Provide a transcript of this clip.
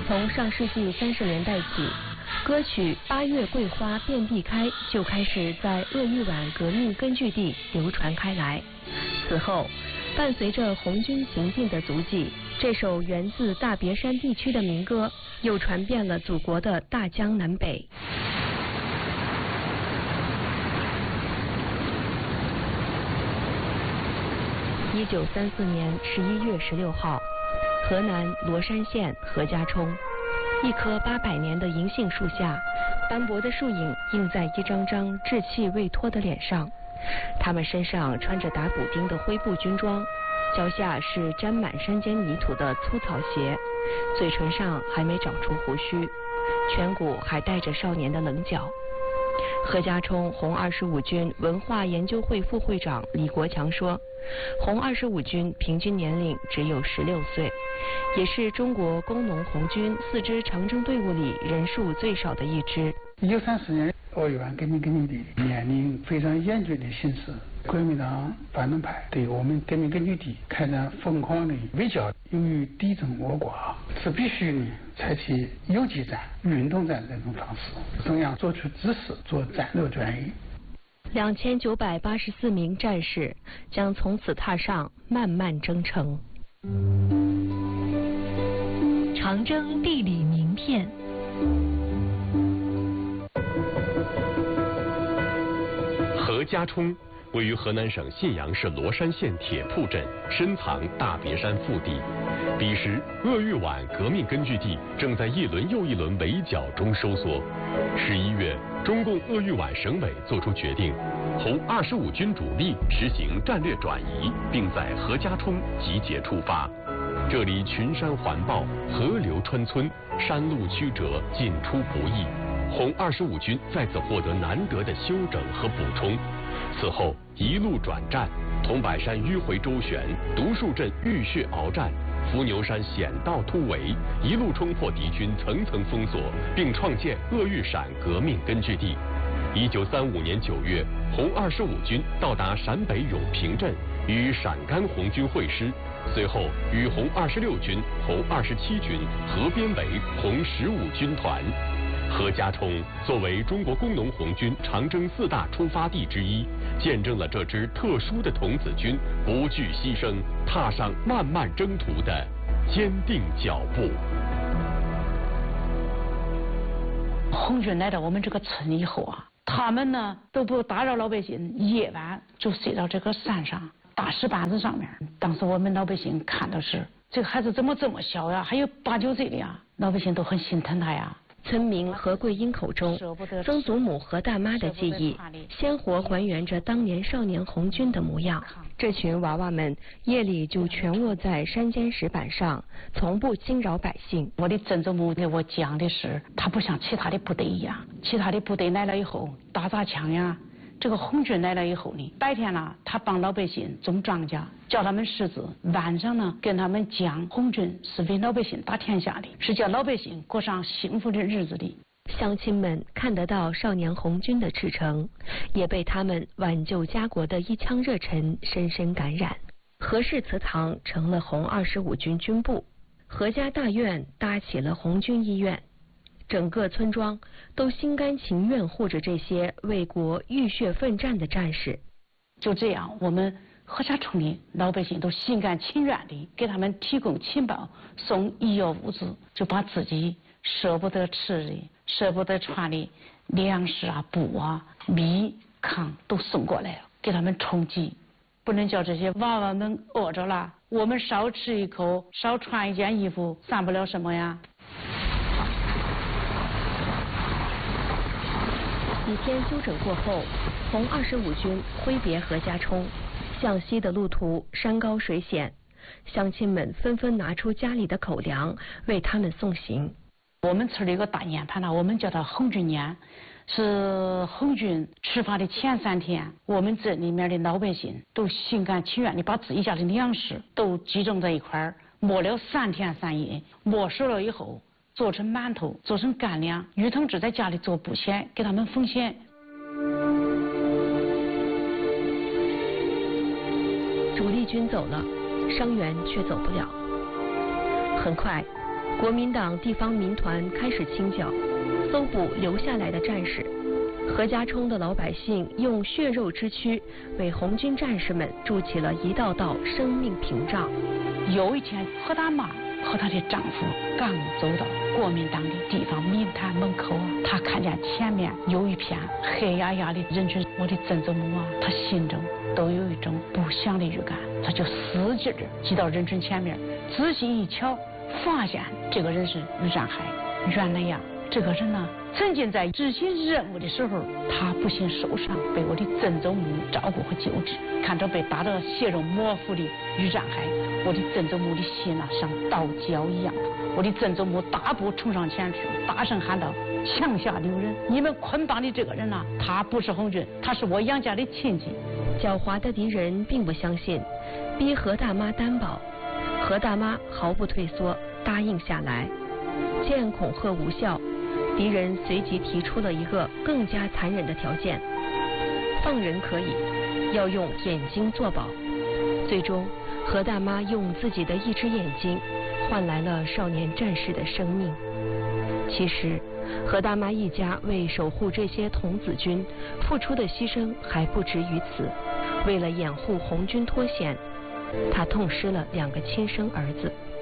从上世纪30年代起，歌曲《八月桂花遍地开》就开始在鄂豫皖革命根据地流传开来。此后，伴随着红军行进的足迹，这首源自大别山地区的民歌又传遍了祖国的大江南北。1934年11月16号，河南罗山县何家冲，一棵800年的银杏树下，斑驳的树影映在一张张稚气未脱的脸上。他们身上穿着打补丁的灰布军装，脚下是沾满山间泥土的粗草鞋，嘴唇上还没长出胡须，颧骨还带着少年的棱角。何家冲红25军文化研究会副会长李国强说，红25军平均年龄只有16岁，也是中国工农红军4支长征队伍里人数最少的一支。 1934年鄂豫皖革命根据地面临非常严峻的形势，国民党反动派对我们革命根据地开展疯狂的围剿，由于敌众我寡，是必须呢采取游击战、运动战这种方式，中央做出指示，做战略转移。 2984名战士将从此踏上漫漫征程。 长征地理名片。 何家冲位于河南省信阳市罗山县铁铺镇，深藏大别山腹地。彼时，鄂豫皖革命根据地正在一轮又一轮围剿中收缩。11月，中共鄂豫皖省委作出决定，红25军主力实行战略转移，并在何家冲集结出发。这里群山环抱，河流穿村，山路曲折，进出不易。红25军在此获得难得的休整和补充。此后一路转战，桐柏山迂回周旋，独树镇浴血鏖战，伏牛山险道突围，一路冲破敌军层层封锁，并创建鄂豫陕革命根据地。1935年9月，红25军到达陕北永平镇，与陕甘红军会师，随后与红26军、红27军合编为红15军团。何家冲作为中国工农红军长征4大出发地之一，见证了这支特殊的童子军不惧牺牲，踏上漫漫征途的坚定脚步。 红军来到我们这个村以后啊，他们呢都不打扰老百姓，夜晚就睡到这个山上大石板子上面。当时我们老百姓看到是这个孩子怎么这么小呀，还有8、9岁的呀，老百姓都很心疼他呀。 村民何桂英口中，曾祖母何大妈的记忆，鲜活还原着当年少年红军的模样。这群娃娃们夜里就全卧在山间石板上，从不惊扰百姓。 我的曾祖母给我讲的是，他不像其他的部队一样，其他的部队来了以后打砸抢呀。这个红军来了以后呢，白天呢他帮老百姓种庄稼，教他们识字；晚上呢跟他们讲红军是为老百姓打天下的，是叫老百姓过上幸福的日子的。 乡亲们看得到少年红军的赤诚，也被他们挽救家国的一腔热忱深深感染。何氏祠堂成了红25军军部，何家大院搭起了红军医院。整个村庄都心甘情愿护着这些为国浴血奋战的战士。 就这样，我们何家村的老百姓都心甘情愿地给他们提供情报，送医药物资，就把自己舍不得吃的、舍不得穿的粮食啊、布啊、米、糠都送过来了，给他们充饥。不能叫这些娃娃们饿着了，我们少吃一口，少穿一件衣服，算不了什么呀。 几天休整过后，红25军挥别何家冲，向西的路途山高水险，乡亲们纷纷拿出家里的口粮为他们送行。 我们村里有个大年盘呢，我们叫它红军年，是红军出发的前3天，我们这里面的老百姓都心甘情愿地把自己家的粮食都集中在一块儿，磨了3天3夜，磨熟了以后做成馒头，做成干粮，于同志在家里做布鞋给他们缝鞋。 主力军走了，伤员却走不了。很快， 国民党地方民团开始清剿，搜捕留下来的战士。何家冲的老百姓用血肉之躯为红军战士们筑起了一道道生命屏障。 有一天，何大妈和她的丈夫刚走到国民党的地方民团门口她看见前面有一片黑压压的人群，我的曾祖母她心中都有一种不祥的预感，她就使劲挤到人群前面，仔细一瞧，发现这个人是于占海。原来呀，这个人呢，曾经在执行任务的时候，他不幸受伤，被我的曾祖母照顾和救治。看着被打得血肉模糊的于占海，我的曾祖母的心像刀绞一样。我的曾祖母大步冲上前去，大声喊道：“枪下留人！你们捆绑的这个人呐，他不是红军，他是我杨家的亲戚。” 狡猾的敌人并不相信，逼何大妈担保。何大妈毫不退缩，答应下来。见恐吓无效，敌人随即提出了一个更加残忍的条件：放人可以，要用眼睛作保。最终，何大妈用自己的一只眼睛换来了少年战士的生命。其实，何大妈一家为守护这些童子军付出的牺牲还不止于此。为了掩护红军脱险，她痛失了2个亲生儿子。